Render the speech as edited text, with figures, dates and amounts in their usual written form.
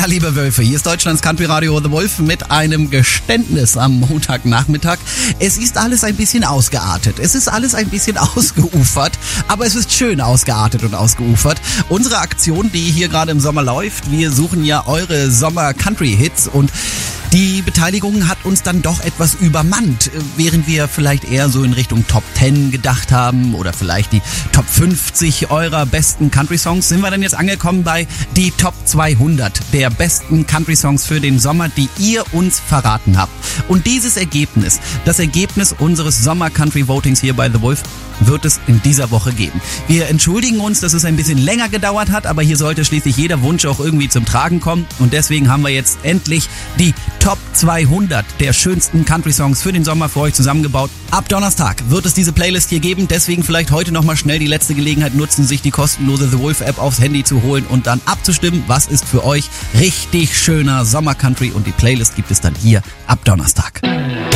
Ja, liebe Wölfe, hier ist Deutschlands Country Radio The Wolf mit einem Geständnis am Montagnachmittag. Es ist alles ein bisschen ausgeartet. Es ist alles ein bisschen ausgeufert, aber es ist schön ausgeartet und ausgeufert. Unsere Aktion, die hier gerade im Sommer läuft, wir suchen ja eure Sommer-Country-Hits und die Beteiligung hat uns dann doch etwas übermannt, während wir vielleicht eher so in Richtung Top 10 gedacht haben oder vielleicht die Top 50 eurer besten Country-Songs, sind wir dann jetzt angekommen bei die Top 200 der besten Country-Songs für den Sommer, die ihr uns verraten habt. Und dieses Ergebnis, das Ergebnis unseres Sommer-Country-Votings hier bei The Wolf, wird es in dieser Woche geben. Wir entschuldigen uns, dass es ein bisschen länger gedauert hat, aber hier sollte schließlich jeder Wunsch auch irgendwie zum Tragen kommen und deswegen haben wir jetzt endlich die Top 200 der schönsten Country-Songs für den Sommer für euch zusammengebaut. Ab Donnerstag wird es diese Playlist hier geben, deswegen vielleicht heute nochmal schnell die letzte Gelegenheit nutzen, sich die kostenlose The Wolf App aufs Handy zu holen und dann abzustimmen, was ist für euch richtig schöner Sommer-Country und die Playlist gibt es dann hier ab Donnerstag.